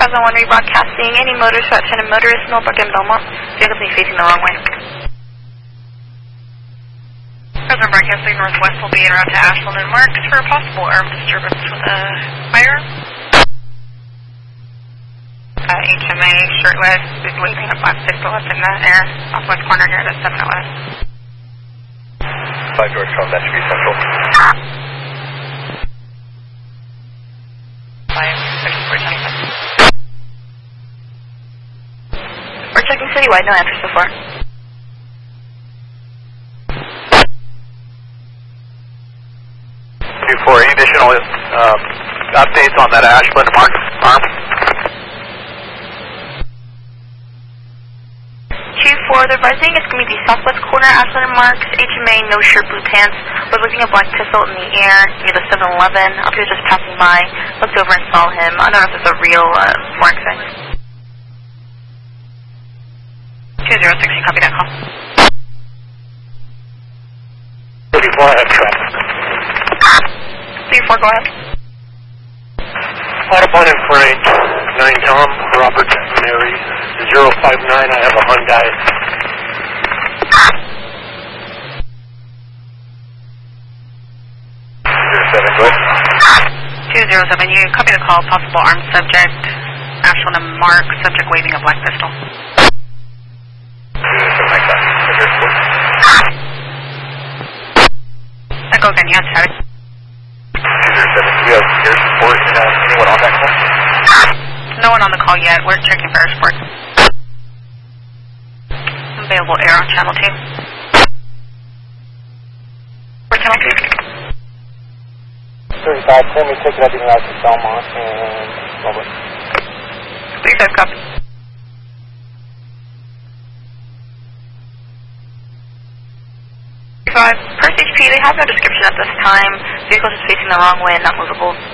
2001 rebroadcasting. Any motors for attendant motorist, Millbrook and Belmont. Vehicles be facing the wrong way. Present broadcasting northwest will be en route to Ashland and Marks for a possible armed disturbance with a firearm. HMA shirtless is waving a black pistol up in the air, southwest corner near the 7-Eleven. 5 George Charles, that should be central. 5, 6, 4, 25. We're checking citywide, no answers so far. For any additional updates on that Ashland Marks arm? 2-4, they're advising it's going to be the southwest corner, Ashland and Marks, HMA, no shirt, blue pants, was looking at black pistol in the air near the 7-Eleven. Up here just passing by, looked over and saw him. I don't know if it's a real mark thing. 206, you copy that call. 34, I have traffic. 3-4, go ahead. Audubon and Frank, 9 Tom, Robert, Mary, 059, I have a Hyundai. 07, go ahead. 207, you copy the call, possible armed subject, Ashland and Mark, subject waving a black pistol. 207, Echo again, you have static. 207, we have air support, anyone on that call? No one on the call yet, we're checking for air support. Available air on channel 2. For channel 2. 35, send me ticket up in route to Belmont and over. 35, copy. 5, per HP, they have no description at this time. Vehicle is facing the wrong way and not movable.